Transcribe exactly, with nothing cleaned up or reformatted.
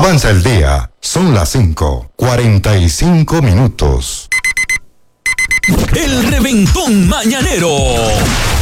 Avanza el día. Son las cinco, cuarenta y cinco minutos. El reventón mañanero.